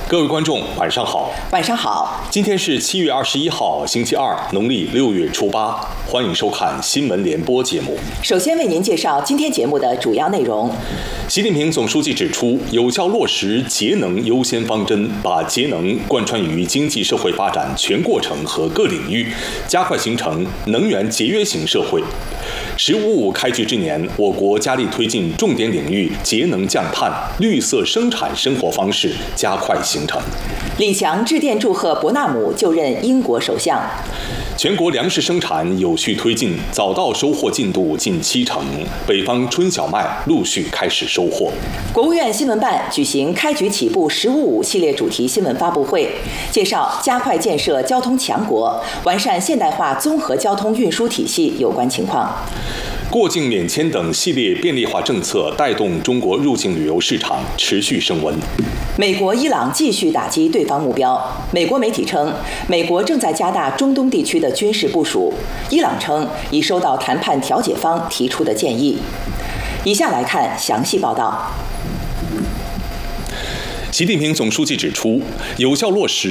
各位观众，晚上好。 晚上好。 今天是7月21号，星期二，农历6月初8。欢迎收看新闻联播节目。 首先为您介绍今天节目的主要内容。 习近平总书记指出，有效落实节能优先方针，把节能贯穿于经济社会发展全过程和各领域，加快形成能源节约型社会。“十五五”开局之年，我国加力推进重点领域节能降碳、绿色生产生活方式加快形成。 李强致电祝贺伯纳姆就任英国首相。 全国粮食生产有序推进，早稻收获进度近70%，北方春小麦陆续开始收获。 国务院新闻办举行开局起步“15五”系列主题新闻发布会，介绍加快建设交通强国、完善现代化综合交通运输体系有关情况。 过境免签等系列便利化政策带动中国入境旅游市场持续升温。 美国、伊朗继续打击对方目标。美国媒体称，美国正在加大中东地区的军事部署。伊朗称已收到谈判调解方提出的建议。以下来看详细报道。 习近平总书记指出，有效落实